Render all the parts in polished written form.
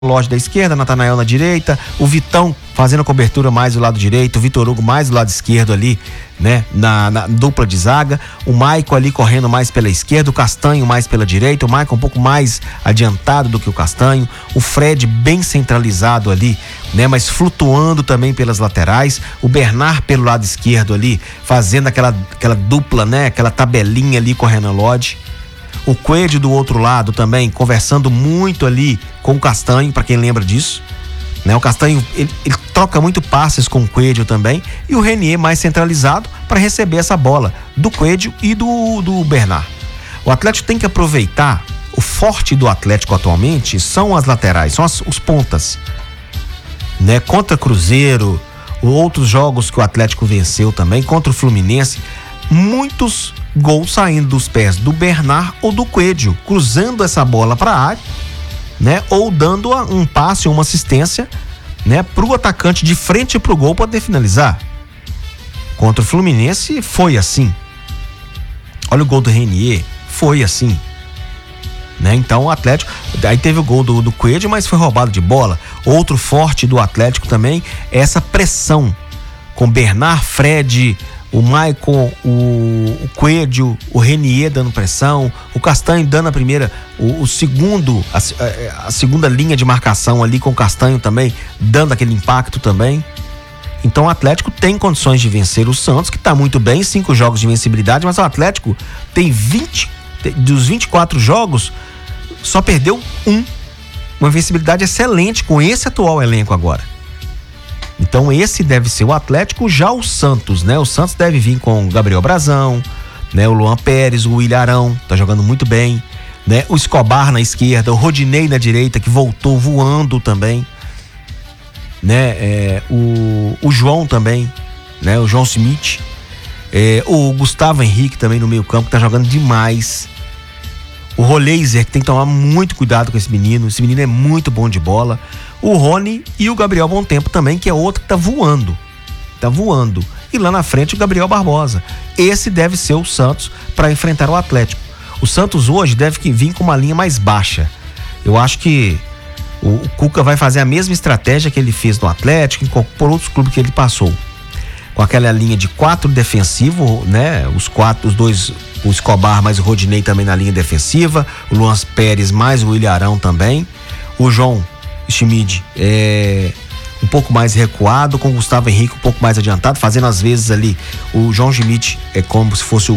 Lodge da esquerda, Natanael na direita, o Vitão fazendo a cobertura mais do lado direito, o Vitor Hugo mais do lado esquerdo ali, né, na dupla de zaga, o Maicon ali correndo mais pela esquerda, o Castanho mais pela direita, o Maicon um pouco mais adiantado do que o Castanho, o Fred bem centralizado ali, né, mas flutuando também pelas laterais, o Bernard pelo lado esquerdo ali, fazendo aquela dupla, né, aquela tabelinha ali com o Renan Lodge. O Coelho do outro lado também, conversando muito ali com o Castanho, para quem lembra disso, né? O Castanho, ele troca muito passes com o Coelho também, e o Renier mais centralizado para receber essa bola do Coelho e do Bernard. O Atlético tem que aproveitar, o forte do Atlético atualmente são as laterais, são os pontas, né? Contra Cruzeiro, outros jogos que o Atlético venceu também, contra o Fluminense, muitos gols saindo dos pés do Bernard ou do Coelho, cruzando essa bola para a área, né? Ou dando um passe ou uma assistência, né, pro atacante de frente pro gol poder finalizar. Contra o Fluminense foi assim. Olha o gol do Renier, foi assim, né? Então o Atlético, aí teve o gol do Coelho, mas foi roubado de bola. Outro forte do Atlético também é essa pressão com Bernard, Fred, o Maicon, o Coelho, o Renier dando pressão, o Castanho dando a primeira, a segunda linha de marcação ali com o Castanho também, dando aquele impacto também. Então o Atlético tem condições de vencer o Santos, que está muito bem, 5 jogos de invencibilidade, mas o Atlético tem dos 24 jogos, só perdeu uma invencibilidade excelente com esse atual elenco agora. Então esse deve ser o Atlético. Já o Santos, né? O Santos deve vir com o Gabriel Brazão, né? O Luan Pérez, o Ilharão, tá jogando muito bem, né? O Escobar na esquerda, o Rodinei na direita, que voltou voando também, né? O João também, né? O João Smith, o Gustavo Henrique também no meio campo, que tá jogando demais. O Roleiser, que tem que tomar muito cuidado com esse menino é muito bom de bola. O Rony e o Gabriel Bom Tempo também, que é outro que tá voando. E lá na frente o Gabriel Barbosa. Esse deve ser o Santos para enfrentar o Atlético. O Santos hoje deve vir com uma linha mais baixa. Eu acho que o Cuca vai fazer a mesma estratégia que ele fez no Atlético, por outros clubes que ele passou. Com aquela linha de 4 defensivo, né? Os dois, o Escobar mais o Rodinei também na linha defensiva, o Luan Pérez mais o Ilharão também, o João Schmid um pouco mais recuado, com o Gustavo Henrique um pouco mais adiantado, fazendo às vezes ali o João Schmid como se fosse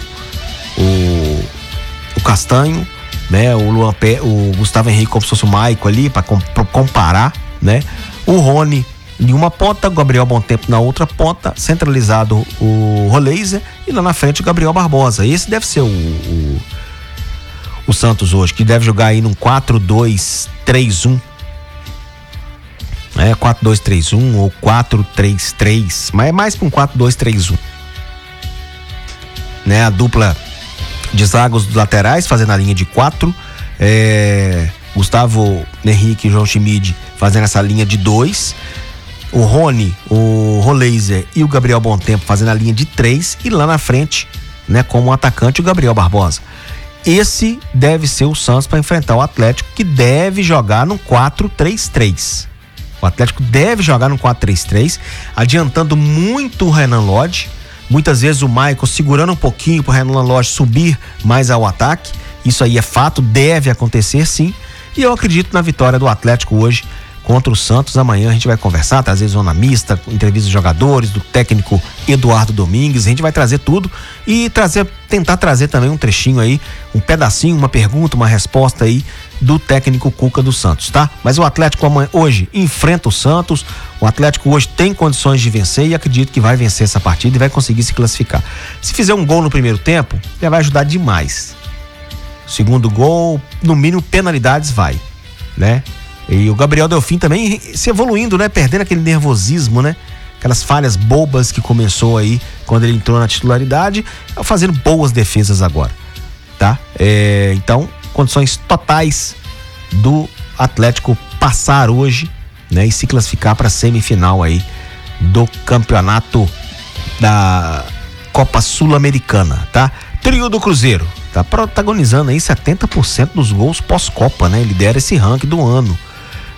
o Castanho, né? O Gustavo Henrique como se fosse o Maicon ali, para comparar, né? O Rony em uma ponta, o Gabriel Bom Tempo na outra ponta, centralizado o Roleiser, e lá na frente o Gabriel Barbosa. Esse deve ser o Santos hoje, que deve jogar aí num 4-2-3-1, 4-2-3-1 ou 4-3-3, mas é mais para um 4-2-3-1, né? A dupla de zagas dos laterais fazendo a linha de 4, Gustavo Henrique e João Schmid fazendo essa linha de 2, o Rony, o Roleiser e o Gabriel Bom Tempo fazendo a linha de 3, e lá na frente, né, como atacante, o Gabriel Barbosa. Esse deve ser o Santos para enfrentar o Atlético, que deve jogar no 4-3-3. O Atlético deve jogar no 4-3-3, adiantando muito o Renan Lodge, muitas vezes o Maicon segurando um pouquinho para o Renan Lodge subir mais ao ataque. Isso aí é fato, deve acontecer sim, e eu acredito na vitória do Atlético hoje contra o Santos. Amanhã a gente vai conversar, trazer zona mista, entrevista dos jogadores, do técnico Eduardo Domingues. A gente vai trazer tudo e tentar trazer também um trechinho aí, um pedacinho, uma pergunta, uma resposta aí do técnico Cuca do Santos, tá? Mas o Atlético hoje enfrenta o Santos. O Atlético hoje tem condições de vencer e acredito que vai vencer essa partida e vai conseguir se classificar. Se fizer um gol no primeiro tempo, já vai ajudar demais. Segundo gol, no mínimo penalidades vai, né? E o Gabriel Delfim também se evoluindo, né? Perdendo aquele nervosismo, né? Aquelas falhas bobas que começou aí quando ele entrou na titularidade, fazendo boas defesas agora, tá? Então, condições totais do Atlético passar hoje, né? E se classificar para a semifinal aí do campeonato da Copa Sul-Americana, tá? Trio do Cruzeiro tá protagonizando aí 70% dos gols pós-Copa, né? Lidera esse ranking do ano.